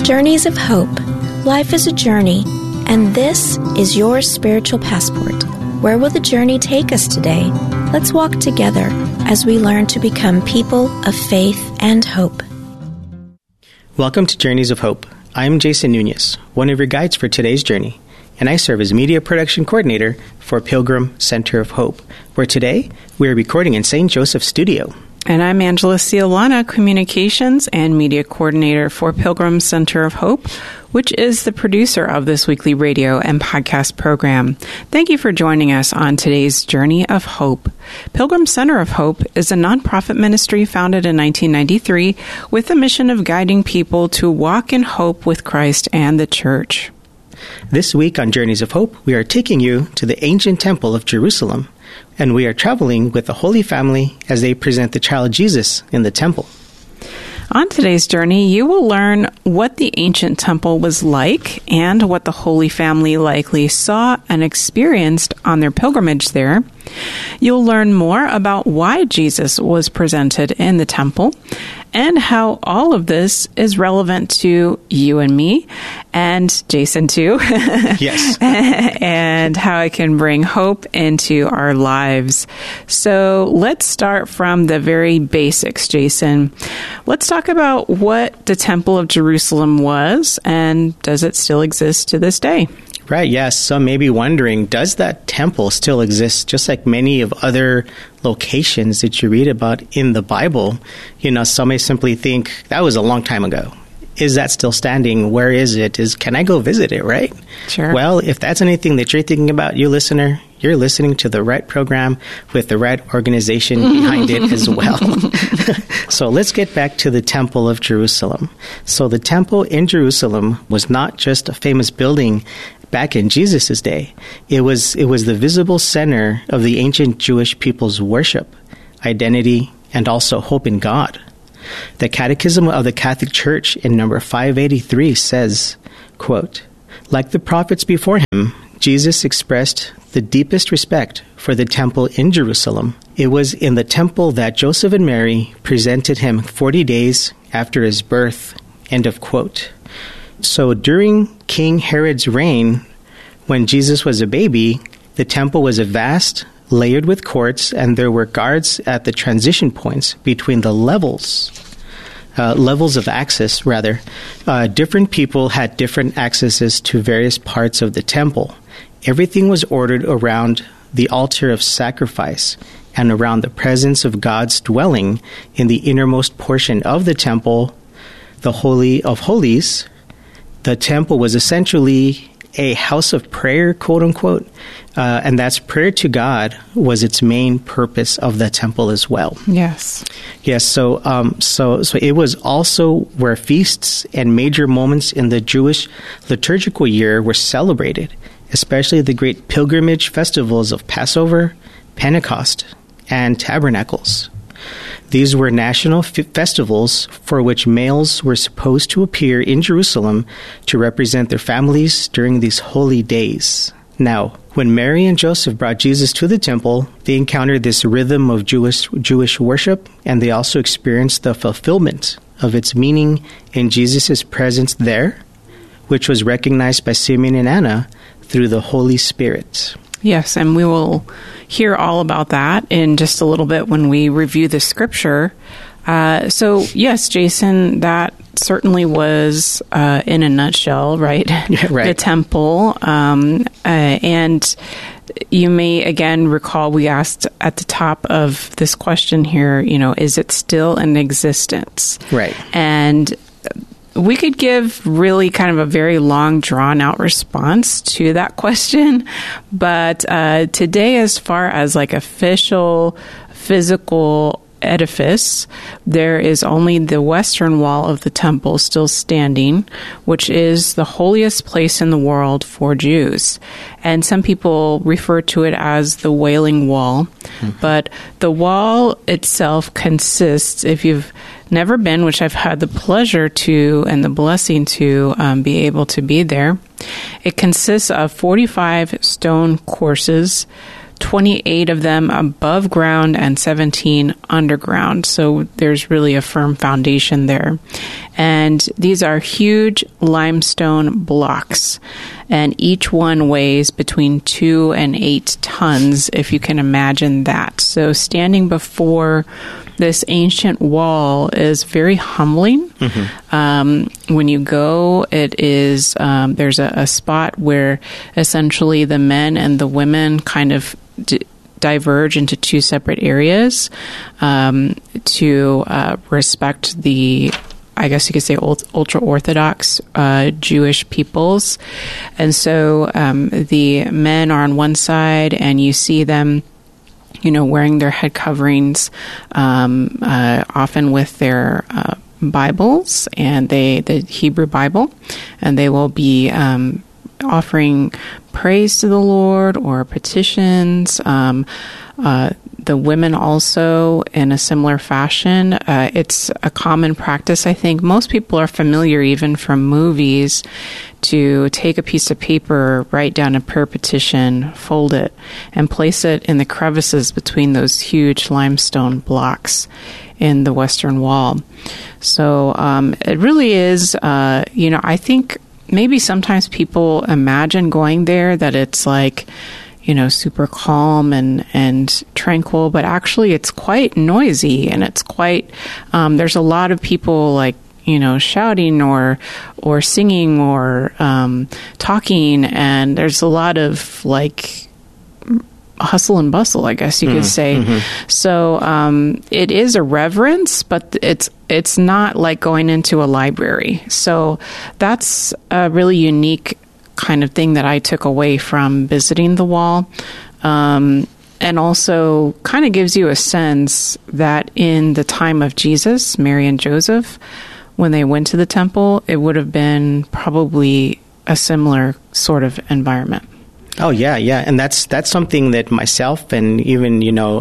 Journeys of Hope. Life is a journey, and this is your spiritual passport. Where will the journey take us today? Let's walk together as we learn to become people of faith and hope. Welcome to Journeys of Hope. I'm Jason Nunez, one of your guides for today's journey, and I serve as Media Production Coordinator for Pilgrim Center of Hope, where today we are recording in St. Joseph's Studio. And I'm Angela Ciolana, Communications and Media Coordinator for Pilgrim Center of Hope, which is the producer of this weekly radio and podcast program. Thank you for joining us on today's Journey of Hope. Pilgrim Center of Hope is a nonprofit ministry founded in 1993 with the mission of guiding people to walk in hope with Christ and the Church. This week on Journeys of Hope, we are taking you to the ancient temple of Jerusalem, and we are traveling with the Holy Family as they present the child Jesus in the temple. On today's journey, you will learn what the ancient temple was like and what the Holy Family likely saw and experienced on their pilgrimage there. You'll learn more about why Jesus was presented in the temple and how all of this is relevant to you and me, and Jason too. Yes. And how it can bring hope into our lives. So let's start from the very basics, Jason. Let's talk about what the Temple of Jerusalem was, and does it still exist to this day? Right, yes. Some may be wondering, does that temple still exist, just like many of other locations that you read about in the Bible? You know, some may simply think, that was a long time ago. Is that still standing? Where is it? Can I go visit it, right? Sure. Well, if that's anything that you're thinking about, you listener, you're listening to the right program with the right organization behind it as well. So let's get back to the Temple of Jerusalem. So the temple in Jerusalem was not just a famous building back in Jesus' day. It was the visible center of the ancient Jewish people's worship, identity, and also hope in God. The Catechism of the Catholic Church in number 583 says, quote, "Like the prophets before him, Jesus expressed the deepest respect for the temple in Jerusalem. It was in the temple that Joseph and Mary presented him 40 days after his birth." End of quote. So during King Herod's reign, when Jesus was a baby, the temple was a vast, layered with courts, and there were guards at the transition points between the levels of access, rather. Different people had different accesses to various parts of the temple. Everything was ordered around the altar of sacrifice and around the presence of God's dwelling in the innermost portion of the temple, the Holy of Holies. The temple was essentially a house of prayer, quote unquote, and that's prayer to God was its main purpose of the temple as well. Yes. Yes. So it was also where feasts and major moments in the Jewish liturgical year were celebrated, especially the great pilgrimage festivals of Passover, Pentecost, and Tabernacles. These were national festivals for which males were supposed to appear in Jerusalem to represent their families during these holy days. Now, when Mary and Joseph brought Jesus to the temple, they encountered this rhythm of Jewish worship, and they also experienced the fulfillment of its meaning in Jesus' presence there, which was recognized by Simeon and Anna through the Holy Spirit. Yes, and we will hear all about that in just a little bit when we review the scripture. So, yes, Jason, that certainly was, in a nutshell, right? Yeah, right. The temple. And you may, again, recall we asked at the top of this question here, is it still in existence? Right. And we could give really kind of a very long, drawn-out response to that question. But today, as far as like official, physical edifice, there is only the western wall of the temple still standing, which is the holiest place in the world for Jews. And some people refer to it as the Wailing Wall. Mm-hmm. But the wall itself consists, if you've never been, which I've had the pleasure to and the blessing to be able to be there, it consists of 45 stone courses, 28 of them above ground and 17 underground. So there's really a firm foundation there. And these are huge limestone blocks, and each one weighs between 2 and 8 tons, if you can imagine that. So standing before this ancient wall is very humbling. When you go, it is there's a spot where essentially the men and the women kind of diverge into 2 separate areas to respect the, I guess you could say, ultra-Orthodox Jewish peoples. And so the men are on one side, and you see them, wearing their head coverings, often with their Bibles and the Hebrew Bible, and they will be offering praise to the Lord or petitions. The women also in a similar fashion. It's a common practice, I think. Most people are familiar, even from movies, to take a piece of paper, write down a prayer petition, fold it, and place it in the crevices between those huge limestone blocks in the Western Wall. So it really is, I think maybe sometimes people imagine going there that it's like, super calm and tranquil, but actually it's quite noisy, and it's quite, there's a lot of people like, shouting or singing or talking, and there's a lot of like hustle and bustle, I guess you could say. So it is a reverence, but it's not like going into a library. So that's a really unique kind of thing that I took away from visiting the wall. And also kind of gives you a sense that in the time of Jesus, Mary and Joseph, when they went to the temple, it would have been probably a similar sort of environment. Oh, yeah. And that's something that myself and even,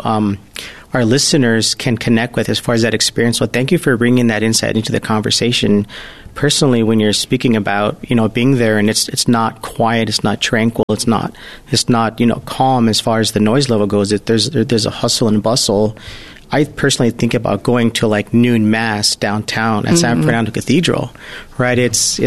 our listeners can connect with as far as that experience. So thank you for bringing that insight into the conversation. Personally, when you're speaking about, being there, and it's not quiet, it's not tranquil, it's not calm as far as the noise level goes. There's a hustle and bustle. I personally think about going to like noon mass downtown at San Fernando Cathedral, right? It's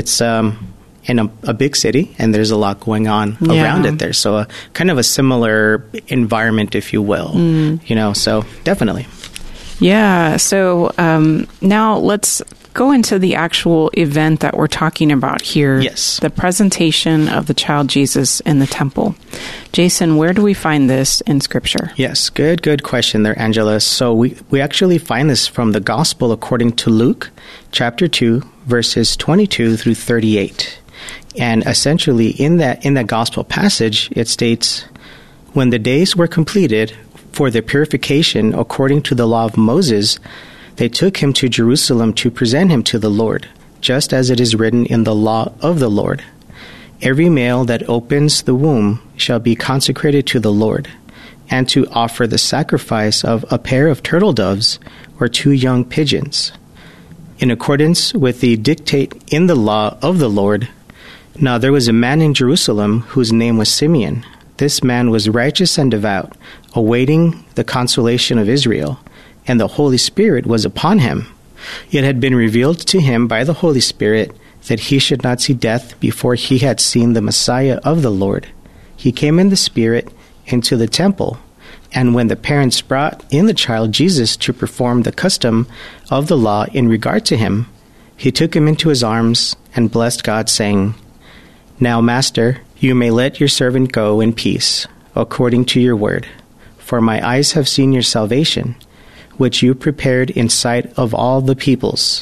in a big city, and there's a lot going on around it there. So kind of a similar environment, if you will, so definitely. Yeah. So now let's go into the actual event that we're talking about here. Yes. The presentation of the child Jesus in the temple. Jason, where do we find this in Scripture? Yes. Good question there, Angela. So we actually find this from the Gospel according to Luke, chapter 2, verses 22 through 38. And essentially in that Gospel passage, it states, "When the days were completed for the purification according to the law of Moses, they took him to Jerusalem to present him to the Lord, just as it is written in the law of the Lord. Every male that opens the womb shall be consecrated to the Lord, and to offer the sacrifice of a pair of turtle doves or 2 young pigeons, in accordance with the dictate in the law of the Lord. Now there was a man in Jerusalem whose name was Simeon. This man was righteous and devout, awaiting the consolation of Israel, and the Holy Spirit was upon him. It had been revealed to him by the Holy Spirit that he should not see death before he had seen the Messiah of the Lord. He came in the Spirit into the temple, and when the parents brought in the child Jesus to perform the custom of the law in regard to him, he took him into his arms and blessed God, saying, 'Now, Master, you may let your servant go in peace, according to your word. For my eyes have seen your salvation, which you prepared in sight of all the peoples,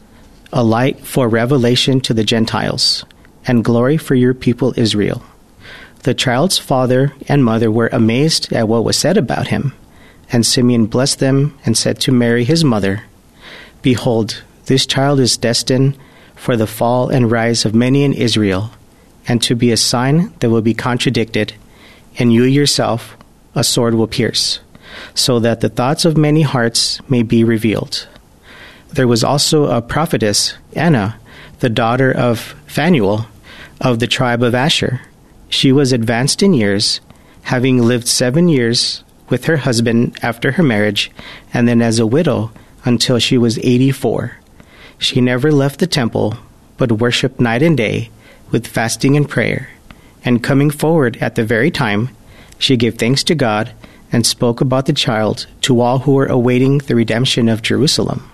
a light for revelation to the Gentiles, and glory for your people Israel.' The child's father and mother were amazed at what was said about him, and Simeon blessed them and said to Mary his mother, 'Behold, this child is destined for the fall and rise of many in Israel, and to be a sign that will be contradicted, and you yourself a sword will pierce, so that the thoughts of many hearts may be revealed.' There was also a prophetess, Anna, the daughter of Phanuel, of the tribe of Asher. She was advanced in years, having lived 7 years with her husband after her marriage, and then as a widow until she was 84. She never left the temple, but worshipped night and day with fasting and prayer. And coming forward at the very time, she gave thanks to God and spoke about the child to all who were awaiting the redemption of Jerusalem.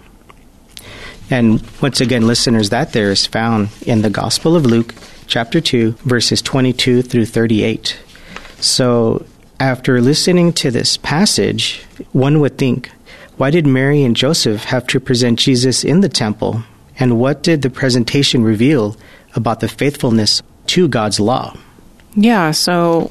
And once again, listeners, that there is found in the Gospel of Luke, chapter 2, verses 22 through 38. So, after listening to this passage, one would think, why did Mary and Joseph have to present Jesus in the temple? And what did the presentation reveal about the faithfulness to God's law? Yeah, so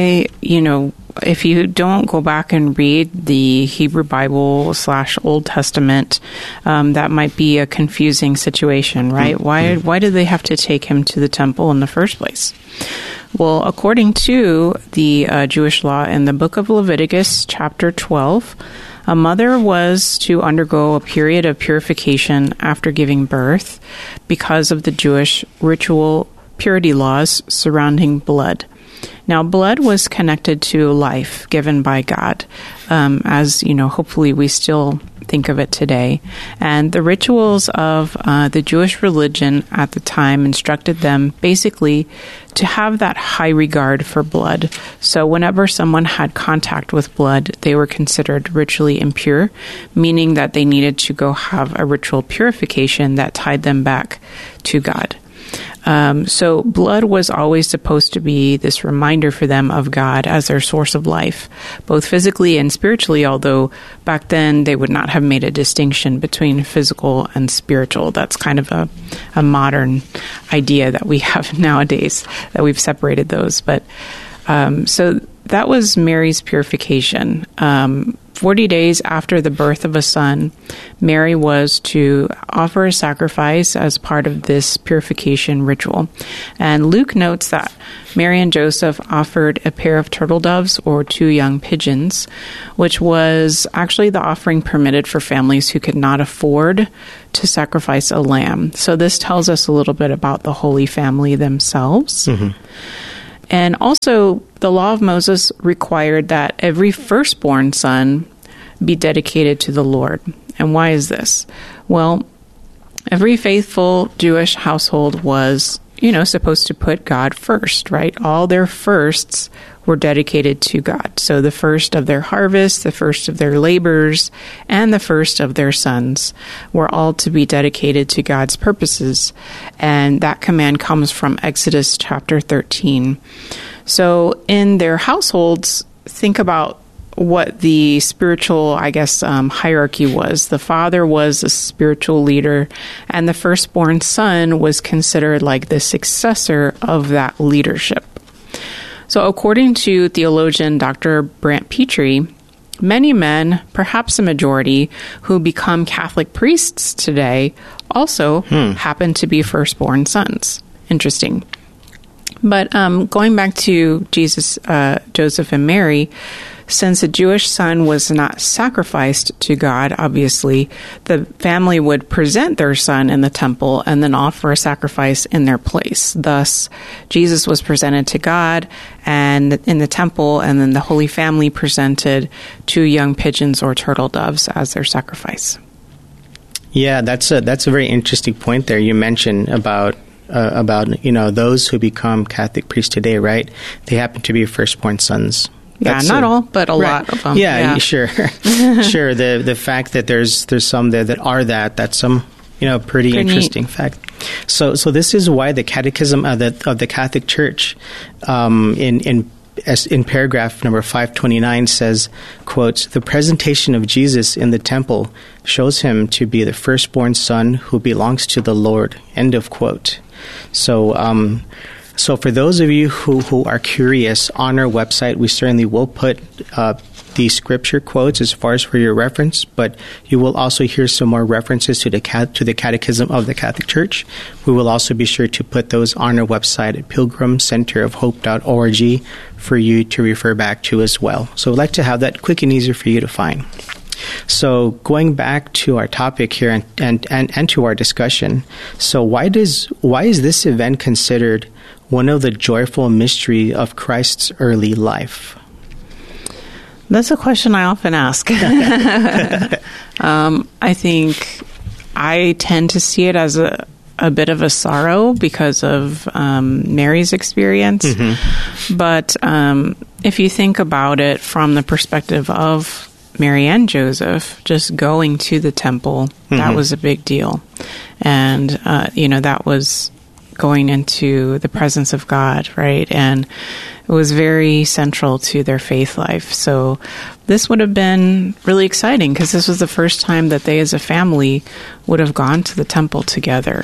if you don't go back and read the Hebrew Bible / Old Testament, that might be a confusing situation, right? Mm-hmm. Why did they have to take him to the temple in the first place? Well, according to the Jewish law in the book of Leviticus, chapter 12, a mother was to undergo a period of purification after giving birth because of the Jewish ritual purity laws surrounding blood. Now, blood was connected to life given by God, as, hopefully we still think of it today. And the rituals of the Jewish religion at the time instructed them basically to have that high regard for blood. So whenever someone had contact with blood, they were considered ritually impure, meaning that they needed to go have a ritual purification that tied them back to God. So blood was always supposed to be this reminder for them of God as their source of life, both physically and spiritually, although back then they would not have made a distinction between physical and spiritual. That's kind of a modern idea that we have nowadays, that we've separated those. But so that was Mary's purification. 40 days after the birth of a son, Mary was to offer a sacrifice as part of this purification ritual. And Luke notes that Mary and Joseph offered a pair of turtle doves or 2 young pigeons, which was actually the offering permitted for families who could not afford to sacrifice a lamb. So this tells us a little bit about the Holy Family themselves. Mm-hmm. And also, the law of Moses required that every firstborn son be dedicated to the Lord. And why is this? Well, every faithful Jewish household was, supposed to put God first, right? All their firsts were dedicated to God. So the first of their harvest, the first of their labors, and the first of their sons were all to be dedicated to God's purposes. And that command comes from Exodus chapter 13. So in their households, think about what the spiritual, hierarchy was. The father was a spiritual leader, and the firstborn son was considered like the successor of that leadership. So according to theologian Dr. Brant Petrie, many men, perhaps a majority, who become Catholic priests today also happen to be firstborn sons. Interesting. But going back to Jesus, Joseph, and Mary, since a Jewish son was not sacrificed to God, obviously, the family would present their son in the temple and then offer a sacrifice in their place. Thus, Jesus was presented to God and in the temple, and then the Holy Family presented 2 young pigeons or turtle doves as their sacrifice. Yeah, that's a very interesting point there. You mentioned about those who become Catholic priests today, right? They happen to be firstborn sons. Yeah, not all, but a lot of them. Yeah. Sure. Sure. The fact that there's some there that are that's some pretty interesting neat fact. So this is why the Catechism of the Catholic Church in paragraph number 529 says, quote, "The presentation of Jesus in the temple shows him to be the firstborn son who belongs to the Lord." End of quote. So for those of you who are curious, on our website, we certainly will put the scripture quotes as far as for your reference, but you will also hear some more references to the Catechism of the Catholic Church. We will also be sure to put those on our website at pilgrimcenterofhope.org for you to refer back to as well. So we'd like to have that quick and easy for you to find. So going back to our topic here and to our discussion, so why is this event considered one of the joyful mystery of Christ's early life? That's a question I often ask. I think I tend to see it as a bit of a sorrow because of Mary's experience. Mm-hmm. But if you think about it from the perspective of Mary and Joseph, just going to the temple, that was a big deal. And, that was going into the presence of God, right? And it was very central to their faith life. So this would have been really exciting because this was the first time that they as a family would have gone to the temple together.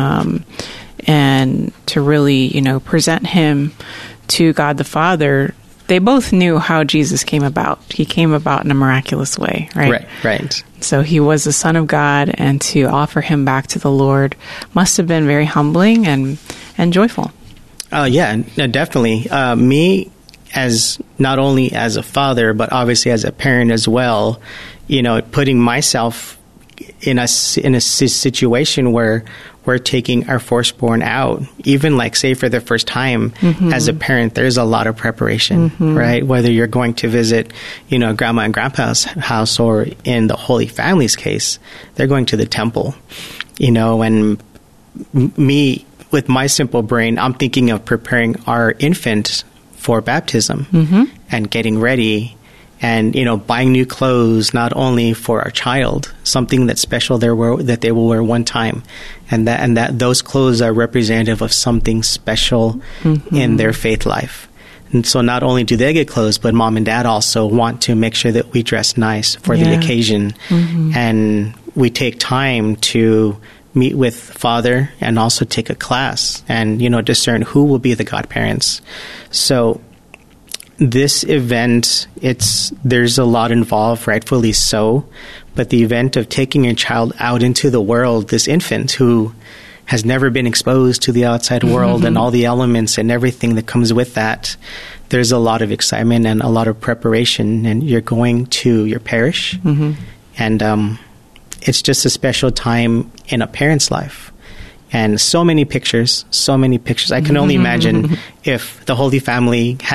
And to really, present him to God the Father. They both knew how Jesus came about. He came about in a miraculous way, right? Right. So he was the Son of God, and to offer him back to the Lord must have been very humbling and joyful. Yeah, no, definitely. Me, as not only as a father, but obviously as a parent as well, putting myself in a situation where we're taking our firstborn out, even say for the first time as a parent, there's a lot of preparation, right? Whether you're going to visit, grandma and grandpa's house, or in the Holy Family's case, they're going to the temple, and me, with my simple brain, I'm thinking of preparing our infant for baptism and getting ready. And, buying new clothes, not only for our child, something that's special that they will wear one time. And that those clothes are representative of something special in their faith life. And so not only do they get clothes, but mom and dad also want to make sure that we dress nice for the occasion. And we take time to meet with Father and also take a class and, discern who will be the godparents. So this event, there's a lot involved, rightfully so, but the event of taking your child out into the world, this infant who has never been exposed to the outside world and all the elements and everything that comes with that, there's a lot of excitement and a lot of preparation, and you're going to your parish, and it's just a special time in a parent's life. And so many pictures. I can only imagine if the Holy Family